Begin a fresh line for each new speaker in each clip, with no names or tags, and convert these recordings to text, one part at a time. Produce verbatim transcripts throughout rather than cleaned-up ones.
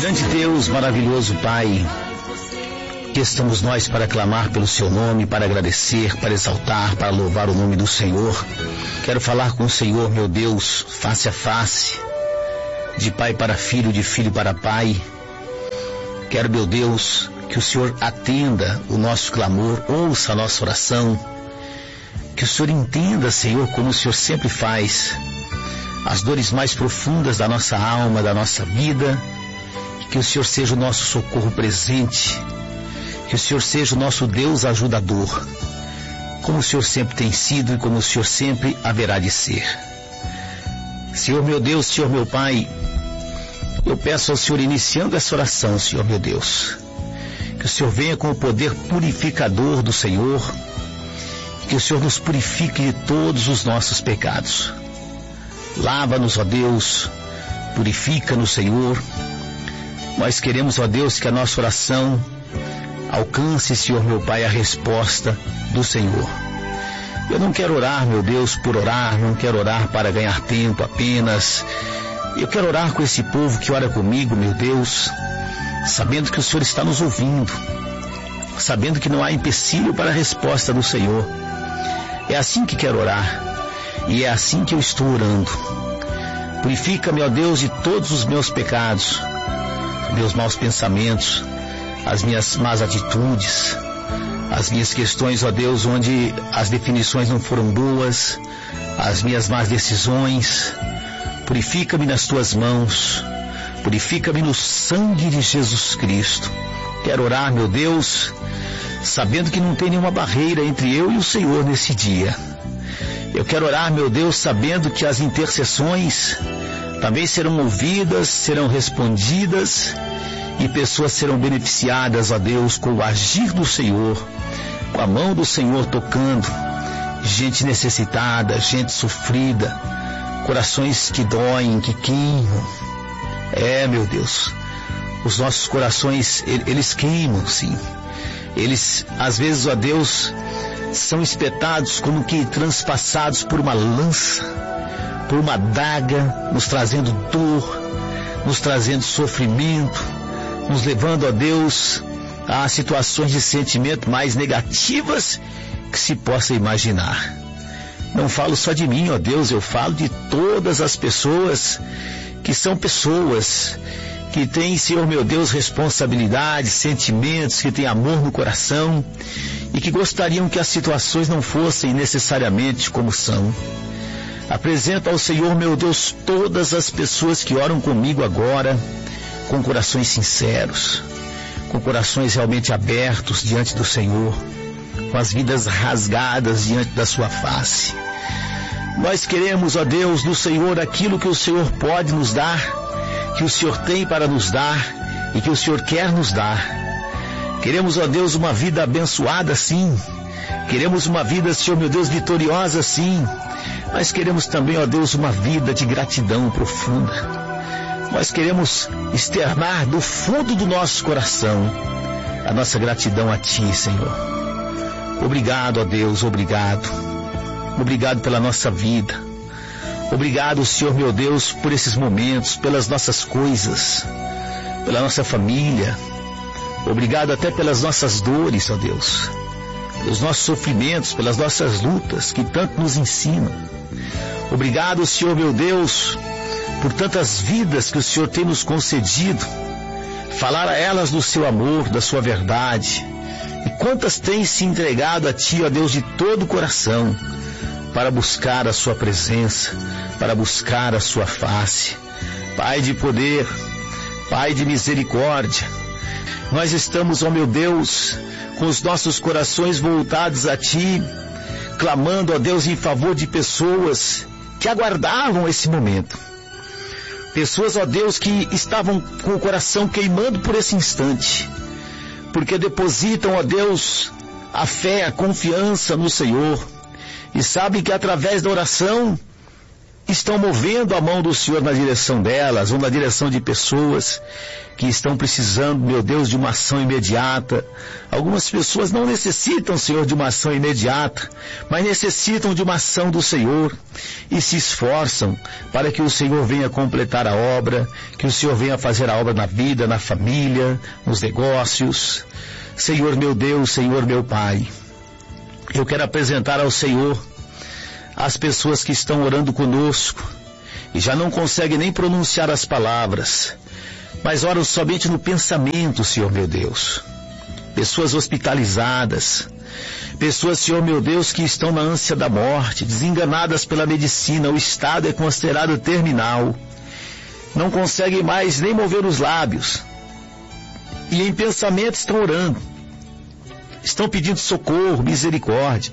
Grande Deus, maravilhoso Pai, que estamos nós para clamar pelo Seu nome, para agradecer, para exaltar, para louvar o nome do Senhor. Quero falar com o Senhor, meu Deus, face a face, de pai para filho, de filho para pai. Quero, meu Deus, que o Senhor atenda o nosso clamor, ouça a nossa oração, que o Senhor entenda, Senhor, como o Senhor sempre faz, as dores mais profundas da nossa alma, da nossa vida, que o Senhor seja o nosso socorro presente, que o Senhor seja o nosso Deus ajudador, como o Senhor sempre tem sido e como o Senhor sempre haverá de ser. Senhor meu Deus, Senhor meu Pai, eu peço ao Senhor, iniciando essa oração, Senhor meu Deus, que o Senhor venha com o poder purificador do Senhor, que o Senhor nos purifique de todos os nossos pecados. Lava-nos, ó Deus, purifica-nos, Senhor. Nós queremos, ó Deus, que a nossa oração alcance, Senhor meu Pai, a resposta do Senhor. Eu não quero orar, meu Deus, por orar, não quero orar para ganhar tempo apenas. Eu quero orar com esse povo que ora comigo, meu Deus, sabendo que o Senhor está nos ouvindo, sabendo que não há empecilho para a resposta do Senhor. É assim que quero orar, e é assim que eu estou orando. Purifica-me, ó Deus, de todos os meus pecados, meus maus pensamentos, as minhas más atitudes, as minhas questões, ó Deus, onde as definições não foram boas, as minhas más decisões. Purifica-me nas tuas mãos, purifica-me no sangue de Jesus Cristo. Quero orar, meu Deus, sabendo que não tem nenhuma barreira entre eu e o Senhor nesse dia. Eu quero orar, meu Deus, sabendo que as intercessões também serão ouvidas, serão respondidas, e pessoas serão beneficiadas, ó Deus, com o agir do Senhor, com a mão do Senhor tocando, gente necessitada, gente sofrida, corações que doem, que queimam. É, meu Deus, os nossos corações, eles queimam, sim. Eles, às vezes, ó Deus, são espetados como que transpassados por uma lança, por uma adaga, nos trazendo dor, nos trazendo sofrimento, nos levando, ó Deus, a situações de sentimento mais negativas que se possa imaginar. Não falo só de mim, ó Deus, eu falo de todas as pessoas que são pessoas que têm, Senhor meu Deus, responsabilidade, sentimentos, que têm amor no coração e que gostariam que as situações não fossem necessariamente como são. Apresento ao Senhor, meu Deus, todas as pessoas que oram comigo agora, com corações sinceros, com corações realmente abertos diante do Senhor, com as vidas rasgadas diante da sua face. Nós queremos, ó Deus, do Senhor aquilo que o Senhor pode nos dar, que o Senhor tem para nos dar e que o Senhor quer nos dar. Queremos, ó Deus, uma vida abençoada, sim. Queremos uma vida, Senhor meu Deus, vitoriosa, sim. Mas queremos também, ó Deus, uma vida de gratidão profunda. Nós queremos externar do fundo do nosso coração a nossa gratidão a Ti, Senhor. Obrigado, ó Deus, obrigado. Obrigado pela nossa vida. Obrigado, Senhor meu Deus, por esses momentos, pelas nossas coisas, pela nossa família. Obrigado até pelas nossas dores, ó Deus, pelos nossos sofrimentos, pelas nossas lutas que tanto nos ensinam. Obrigado, Senhor meu Deus, por tantas vidas que o Senhor tem nos concedido, falar a elas do seu amor, da sua verdade, e quantas têm se entregado a Ti, ó Deus, de todo o coração, para buscar a sua presença, para buscar a sua face. Pai de poder, Pai de misericórdia, nós estamos, ó meu Deus, com os nossos corações voltados a Ti, clamando, ó Deus, em favor de pessoas que aguardavam esse momento. Pessoas, ó Deus, que estavam com o coração queimando por esse instante, porque depositam, ó Deus, a fé, a confiança no Senhor, e sabem que através da oração estão movendo a mão do Senhor na direção delas, ou na direção de pessoas que estão precisando, meu Deus, de uma ação imediata. Algumas pessoas não necessitam, Senhor, de uma ação imediata, mas necessitam de uma ação do Senhor e se esforçam para que o Senhor venha completar a obra, que o Senhor venha fazer a obra na vida, na família, nos negócios. Senhor meu Deus, Senhor meu Pai, eu quero apresentar ao Senhor as pessoas que estão orando conosco e já não conseguem nem pronunciar as palavras, mas oram somente no pensamento, Senhor meu Deus. Pessoas hospitalizadas, pessoas, Senhor meu Deus, que estão na ânsia da morte, desenganadas pela medicina, o estado é considerado terminal, não conseguem mais nem mover os lábios, e em pensamento estão orando, estão pedindo socorro, misericórdia.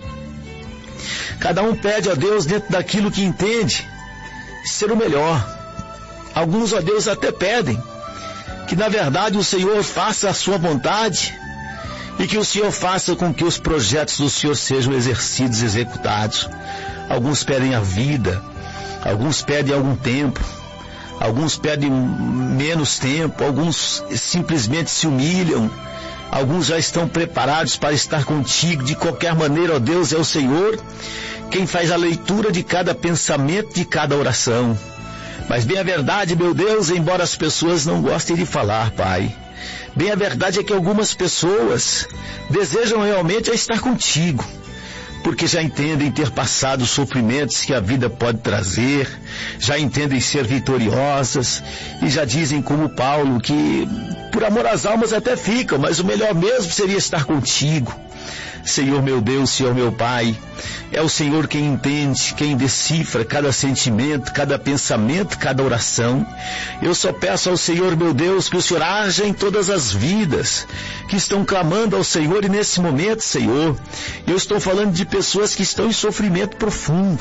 Cada um pede a Deus dentro daquilo que entende ser o melhor. Alguns, ó Deus, até pedem que na verdade o Senhor faça a sua vontade e que o Senhor faça com que os projetos do Senhor sejam exercidos, executados. Alguns pedem a vida, alguns pedem algum tempo, alguns pedem menos tempo, alguns simplesmente se humilham, alguns já estão preparados para estar contigo. De qualquer maneira, ó Deus, é o Senhor quem faz a leitura de cada pensamento, de cada oração. Mas bem a verdade, meu Deus, embora as pessoas não gostem de falar, Pai, bem a verdade é que algumas pessoas desejam realmente estar contigo, porque já entendem ter passado os sofrimentos que a vida pode trazer, já entendem ser vitoriosas e já dizem como Paulo que por amor às almas até ficam, mas o melhor mesmo seria estar contigo. Senhor meu Deus, Senhor meu Pai, é o Senhor quem entende, quem decifra cada sentimento, cada pensamento, cada oração. Eu só peço ao Senhor meu Deus que o Senhor haja em todas as vidas que estão clamando ao Senhor, e nesse momento, Senhor, eu estou falando de pessoas que estão em sofrimento profundo.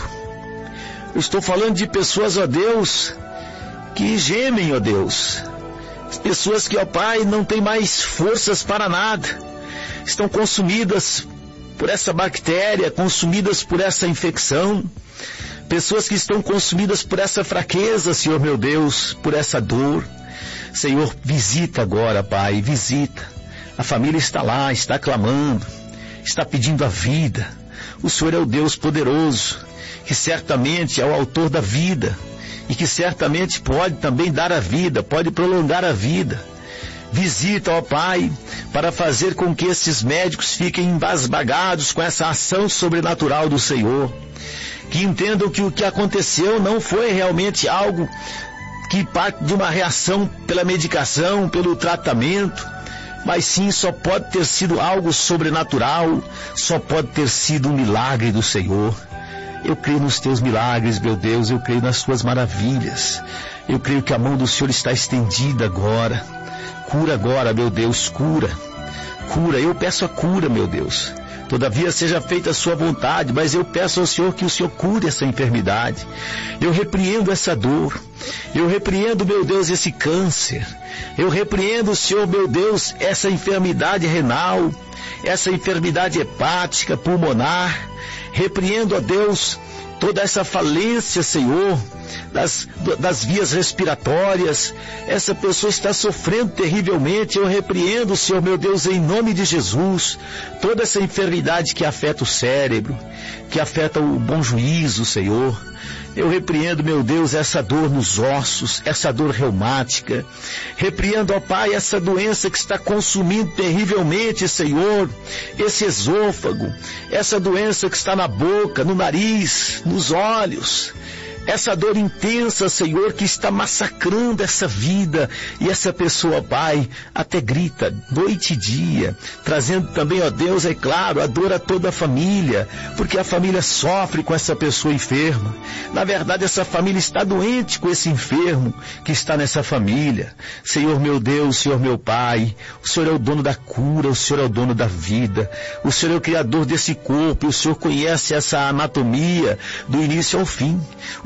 Eu estou falando de pessoas, ó Deus, que gemem, ó Deus. Pessoas que, ó Pai, não têm mais forças para nada, estão consumidas por essa bactéria, consumidas por essa infecção, pessoas que estão consumidas por essa fraqueza, Senhor meu Deus, por essa dor. Senhor, visita agora, Pai, visita. A família está lá, está clamando, está pedindo a vida. O Senhor é o Deus poderoso, que certamente é o autor da vida, e que certamente pode também dar a vida, pode prolongar a vida. Visita, ó Pai, para fazer com que esses médicos fiquem embasbagados com essa ação sobrenatural do Senhor. Que entendam que o que aconteceu não foi realmente algo que parte de uma reação pela medicação, pelo tratamento, mas sim só pode ter sido algo sobrenatural, só pode ter sido um milagre do Senhor. Eu creio nos teus milagres, meu Deus, eu creio nas tuas maravilhas. Eu creio que a mão do Senhor está estendida agora. Cura agora, meu Deus, cura, cura, eu peço a cura, meu Deus. Todavia seja feita a sua vontade, mas eu peço ao Senhor que o Senhor cure essa enfermidade. Eu repreendo essa dor, eu repreendo, meu Deus, esse câncer. Eu repreendo, Senhor, meu Deus, essa enfermidade renal, essa enfermidade hepática, pulmonar. Repreendo, ó Deus, toda essa falência, Senhor, das, das vias respiratórias. Essa pessoa está sofrendo terrivelmente. Eu repreendo, Senhor meu Deus, em nome de Jesus, toda essa enfermidade que afeta o cérebro, que afeta o bom juízo, Senhor. Eu repreendo, meu Deus, essa dor nos ossos, essa dor reumática. Repreendo, ó Pai, essa doença que está consumindo terrivelmente, Senhor, esse esôfago, essa doença que está na boca, no nariz, nos olhos. Essa dor intensa, Senhor, que está massacrando essa vida, e essa pessoa, Pai, até grita noite e dia, trazendo também, ó Deus, é claro, a dor a toda a família, porque a família sofre com essa pessoa enferma. Na verdade, essa família está doente com esse enfermo que está nessa família. Senhor meu Deus, Senhor meu Pai, o Senhor é o dono da cura, o Senhor é o dono da vida, o Senhor é o criador desse corpo, o Senhor conhece essa anatomia do início ao fim. O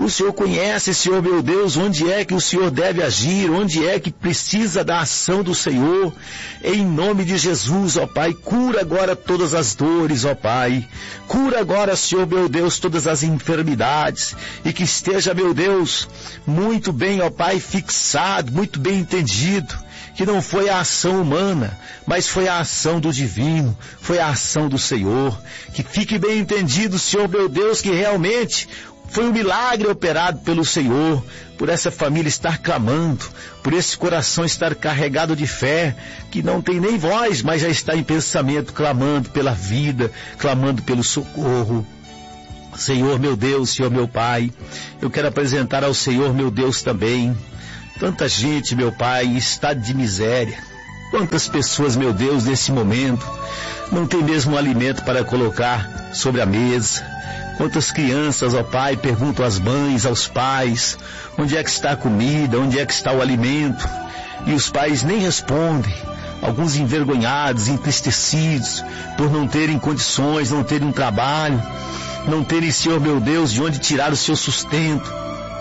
O Senhor conhece, Senhor meu Deus, onde é que o Senhor deve agir, onde é que precisa da ação do Senhor. Em nome de Jesus, ó Pai, cura agora todas as dores, ó Pai. Cura agora, Senhor meu Deus, todas as enfermidades. E que esteja, meu Deus, muito bem, ó Pai, fixado, muito bem entendido, que não foi a ação humana, mas foi a ação do divino, foi a ação do Senhor. Que fique bem entendido, Senhor meu Deus, que realmente foi um milagre operado pelo Senhor, por essa família estar clamando, por esse coração estar carregado de fé, que não tem nem voz, mas já está em pensamento, clamando pela vida, clamando pelo socorro. Senhor meu Deus, Senhor meu Pai, eu quero apresentar ao Senhor meu Deus também tanta gente, meu Pai, em estado de miséria. Quantas pessoas, meu Deus, nesse momento, não tem mesmo um alimento para colocar sobre a mesa. Quantas crianças, ó Pai, perguntam às mães, aos pais, onde é que está a comida, onde é que está o alimento, e os pais nem respondem. Alguns envergonhados, entristecidos, por não terem condições, não terem um trabalho, não terem, Senhor meu Deus, de onde tirar o seu sustento.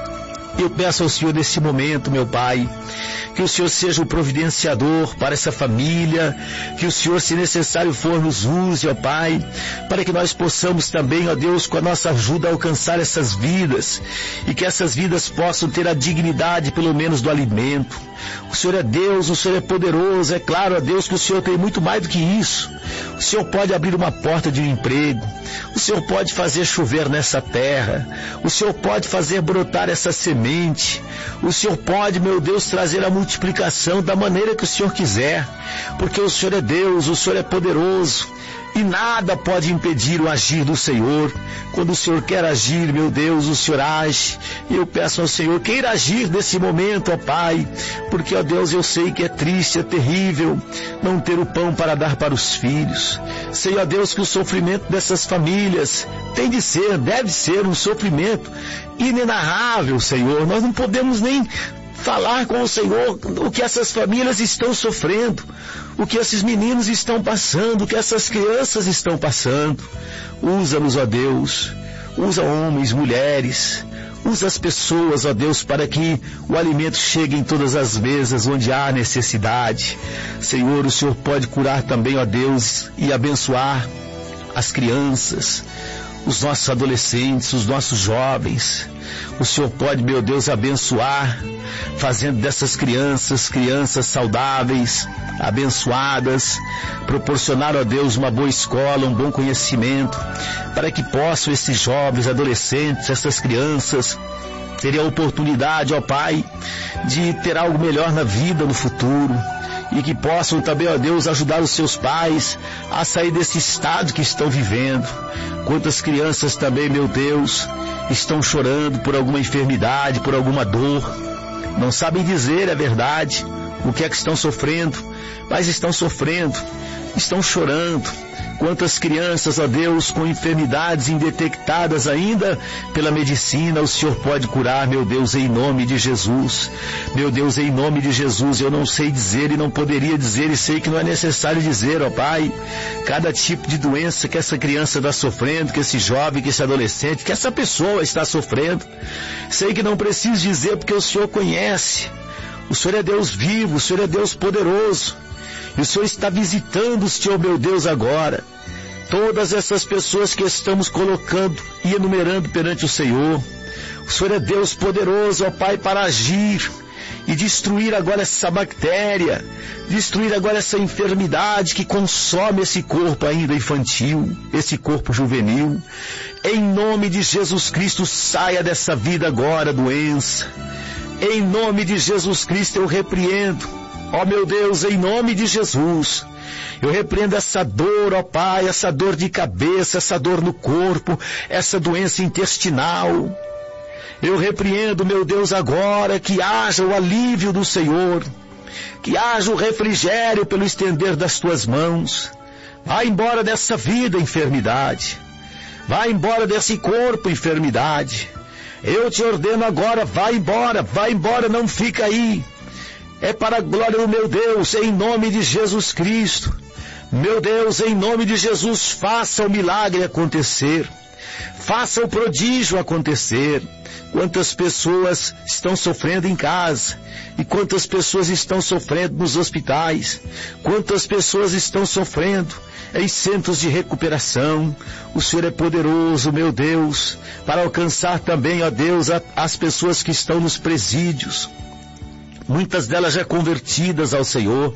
Eu peço ao Senhor nesse momento, meu Pai, que o Senhor seja o providenciador para essa família, que o Senhor, se necessário for, nos use, ó Pai, para que nós possamos também, ó Deus, com a nossa ajuda alcançar essas vidas, e que essas vidas possam ter a dignidade, pelo menos, do alimento. O Senhor é Deus, o Senhor é poderoso, é claro, ó Deus, que o Senhor tem muito mais do que isso. O Senhor pode abrir uma porta de um emprego, o Senhor pode fazer chover nessa terra, o Senhor pode fazer brotar essa semente, o Senhor pode, meu Deus, trazer a multiplicação da maneira que o Senhor quiser, porque o Senhor é Deus, o Senhor é poderoso, e nada pode impedir o agir do Senhor. Quando o Senhor quer agir, meu Deus, o Senhor age. E eu peço ao Senhor, queira agir nesse momento, ó Pai, porque, ó Deus, eu sei que é triste, é terrível não ter o pão para dar para os filhos. Sei, ó Deus, que o sofrimento dessas famílias tem de ser, deve ser um sofrimento inenarrável, Senhor. Nós não podemos nem falar com o Senhor o que essas famílias estão sofrendo, o que esses meninos estão passando, o que essas crianças estão passando. Usa-nos, ó Deus, usa homens, mulheres, usa as pessoas, ó Deus, para que o alimento chegue em todas as mesas onde há necessidade. Senhor, o Senhor pode curar também, ó Deus, e abençoar as crianças, os nossos adolescentes, os nossos jovens. O Senhor pode, meu Deus, abençoar, fazendo dessas crianças, crianças saudáveis, abençoadas, proporcionar, ó Deus, uma boa escola, um bom conhecimento, para que possam esses jovens, adolescentes, essas crianças, terem a oportunidade, ó Pai, de ter algo melhor na vida, no futuro, e que possam também, ó Deus, ajudar os seus pais a sair desse estado que estão vivendo. Quantas crianças também, meu Deus, estão chorando por alguma enfermidade, por alguma dor, não sabem dizer, é verdade, o que é que estão sofrendo, mas estão sofrendo, estão chorando. Quantas crianças, ó Deus, com enfermidades indetectadas ainda pela medicina, o Senhor pode curar, meu Deus, em nome de Jesus. Meu Deus, em nome de Jesus, eu não sei dizer e não poderia dizer, e sei que não é necessário dizer, ó Pai, cada tipo de doença que essa criança está sofrendo, que esse jovem, que esse adolescente, que essa pessoa está sofrendo. Sei que não preciso dizer, porque o Senhor conhece. O Senhor é Deus vivo, o Senhor é Deus poderoso. E o Senhor está visitando, Senhor meu Deus, agora todas essas pessoas que estamos colocando e enumerando perante o Senhor. O Senhor é Deus poderoso, ó Pai, para agir e destruir agora essa bactéria, destruir agora essa enfermidade que consome esse corpo ainda infantil, esse corpo juvenil. Em nome de Jesus Cristo, saia dessa vida agora, doença. Em nome de Jesus Cristo, eu repreendo. Ó meu Deus, em nome de Jesus, eu repreendo essa dor, ó Pai, essa dor de cabeça, essa dor no corpo, essa doença intestinal. Eu repreendo, meu Deus, agora que haja o alívio do Senhor, que haja o refrigério pelo estender das tuas mãos. Vai embora dessa vida, enfermidade. Vai embora desse corpo, enfermidade. Eu te ordeno agora, vai embora, vai embora, não fica aí. É para a glória do meu Deus, em nome de Jesus Cristo. Meu Deus, em nome de Jesus, faça o milagre acontecer. Faça o prodígio acontecer. Quantas pessoas estão sofrendo em casa e quantas pessoas estão sofrendo nos hospitais, quantas pessoas estão sofrendo em centros de recuperação. O Senhor é poderoso, meu Deus, para alcançar também, ó Deus, a, as pessoas que estão nos presídios, muitas delas já convertidas ao Senhor.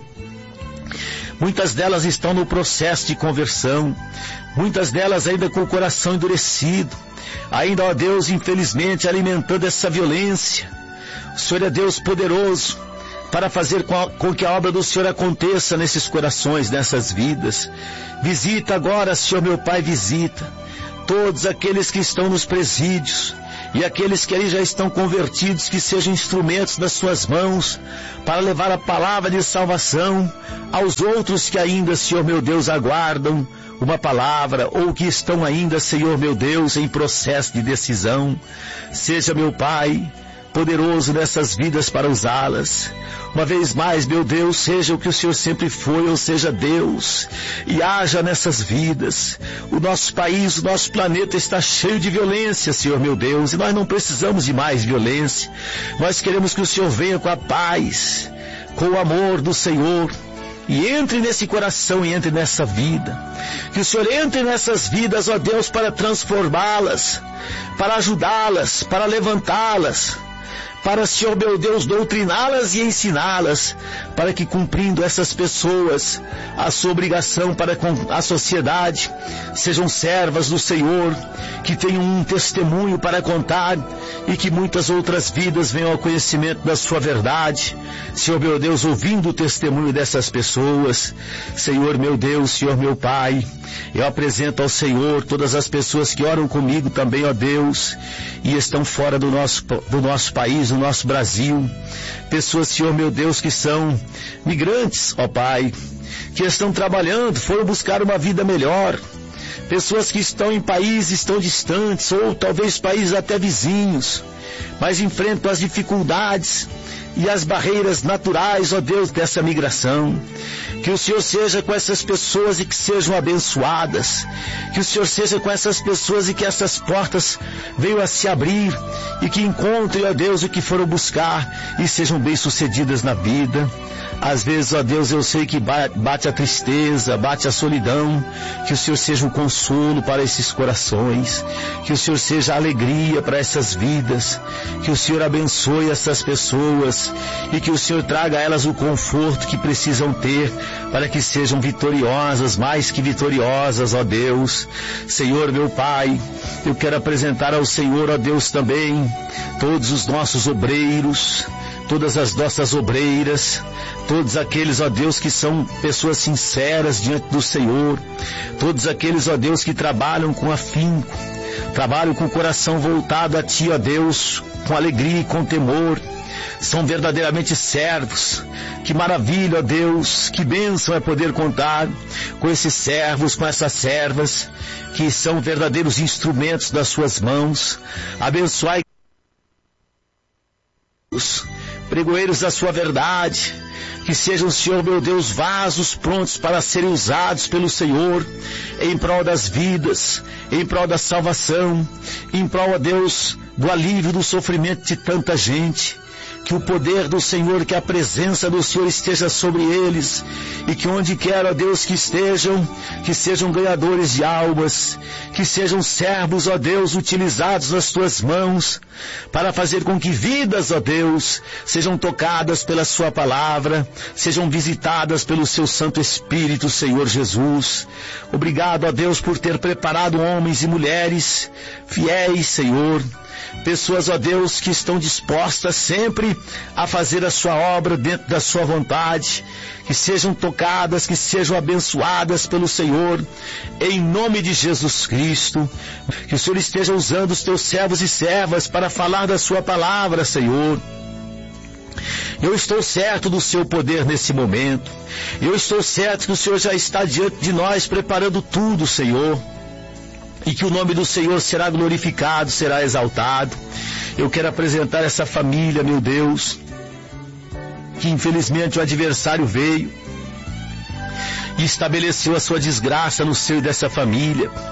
Muitas delas estão no processo de conversão, muitas delas ainda com o coração endurecido, ainda, ó Deus, infelizmente alimentando essa violência. O Senhor é Deus poderoso para fazer com que a obra do Senhor aconteça nesses corações, nessas vidas. Visita agora, Senhor meu Pai, visita todos aqueles que estão nos presídios, e aqueles que ali já estão convertidos, que sejam instrumentos das suas mãos para levar a palavra de salvação aos outros que ainda, Senhor meu Deus, aguardam uma palavra, ou que estão ainda, Senhor meu Deus, em processo de decisão. Seja, meu Pai, poderoso nessas vidas para usá-las. Uma vez mais, meu Deus, seja o que o Senhor sempre foi, ou seja, Deus, e haja nessas vidas. O nosso país, o nosso planeta está cheio de violência, Senhor meu Deus, e nós não precisamos de mais violência. Nós queremos que o Senhor venha com a paz, com o amor do Senhor, e entre nesse coração e entre nessa vida. Que o Senhor entre nessas vidas, ó Deus, para transformá-las, para ajudá-las, para levantá-las, para, Senhor meu Deus, doutriná-las e ensiná-las, para que, cumprindo essas pessoas a sua obrigação para com a sociedade, sejam servas do Senhor, que tenham um testemunho para contar e que muitas outras vidas venham ao conhecimento da sua verdade. Senhor meu Deus, ouvindo o testemunho dessas pessoas, Senhor meu Deus, Senhor meu Pai, eu apresento ao Senhor todas as pessoas que oram comigo também, ó Deus, e estão fora do nosso, do nosso país, do nosso Brasil. Pessoas, Senhor meu Deus, que são migrantes, ó Pai, que estão trabalhando, foram buscar uma vida melhor. Pessoas que estão em países tão distantes, ou talvez países até vizinhos, mas enfrentam as dificuldades e as barreiras naturais, ó Deus, dessa migração. Que o Senhor seja com essas pessoas e que sejam abençoadas. Que o Senhor seja com essas pessoas e que essas portas venham a se abrir e que encontrem, ó Deus, o que foram buscar e sejam bem-sucedidas na vida. Às vezes, ó Deus, eu sei que bate a tristeza, bate a solidão. Que o Senhor seja um consolo para esses corações. Que o Senhor seja a alegria para essas vidas. Que o Senhor abençoe essas pessoas e que o Senhor traga a elas o conforto que precisam ter para que sejam vitoriosas, mais que vitoriosas, ó Deus. Senhor, meu Pai, eu quero apresentar ao Senhor, ó Deus, também todos os nossos obreiros, todas as nossas obreiras, todos aqueles, ó Deus, que são pessoas sinceras diante do Senhor, todos aqueles, ó Deus, que trabalham com afinco, trabalham com o coração voltado a Ti, ó Deus, com alegria e com temor, são verdadeiramente servos. Que maravilha, ó Deus, que bênção é poder contar com esses servos, com essas servas, que são verdadeiros instrumentos das Suas mãos. Abençoai os pregoeiros da Sua verdade, que sejam, Senhor meu Deus, vasos prontos para serem usados pelo Senhor, em prol das vidas, em prol da salvação, em prol, ó Deus, do alívio do sofrimento de tanta gente. Que o poder do Senhor, que a presença do Senhor esteja sobre eles, e que onde quer, ó Deus, que estejam, que sejam ganhadores de almas, que sejam servos, ó Deus, utilizados nas Tuas mãos, para fazer com que vidas, ó Deus, sejam tocadas pela Sua palavra, sejam visitadas pelo Seu Santo Espírito, Senhor Jesus. Obrigado, ó Deus, por ter preparado homens e mulheres fiéis, Senhor, pessoas, ó Deus, que estão dispostas sempre a fazer a Sua obra dentro da Sua vontade, que sejam tocadas, que sejam abençoadas pelo Senhor, em nome de Jesus Cristo. Que o Senhor esteja usando os Teus servos e servas para falar da Sua palavra, Senhor. Eu estou certo do Seu poder nesse momento. Eu estou certo que o Senhor já está diante de nós preparando tudo, Senhor. E que o nome do Senhor será glorificado, será exaltado. Eu quero apresentar essa família, meu Deus, que infelizmente o adversário veio e estabeleceu a sua desgraça no seio dessa família.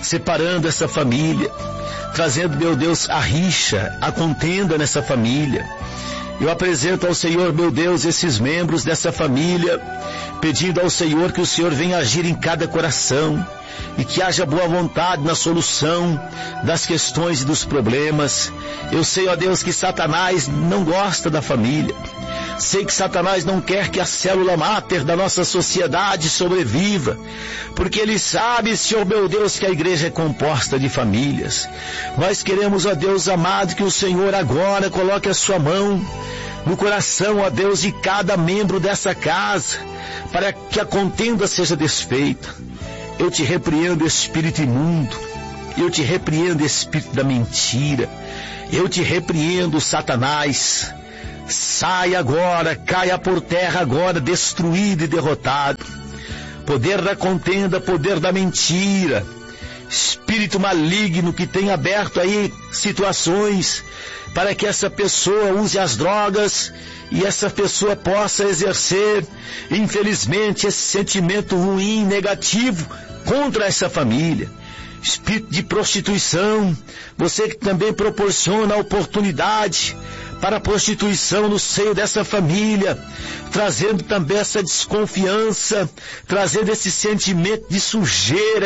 separando essa família, trazendo, meu Deus, a rixa, a contenda nessa família. Eu apresento ao Senhor, meu Deus, esses membros dessa família, pedindo ao Senhor que o Senhor venha agir em cada coração e que haja boa vontade na solução das questões e dos problemas. Eu sei, ó Deus, que Satanás não gosta da família. Sei que Satanás não quer que a célula máter da nossa sociedade sobreviva, porque ele sabe, Senhor meu Deus, que a igreja é composta de famílias. Nós queremos, ó Deus amado, que o Senhor agora coloque a sua mão no coração, ó Deus, de cada membro dessa casa, para que a contenda seja desfeita. Eu te repreendo, espírito imundo. Eu te repreendo, espírito da mentira. Eu te repreendo, Satanás. Sai agora, caia por terra agora, destruído e derrotado. Poder da contenda, poder da mentira. Espírito maligno que tem aberto aí situações para que essa pessoa use as drogas e essa pessoa possa exercer, infelizmente, esse sentimento ruim, negativo contra essa família. Espírito de prostituição, você que também proporciona a oportunidade para a prostituição no seio dessa família, trazendo também essa desconfiança, trazendo esse sentimento de sujeira,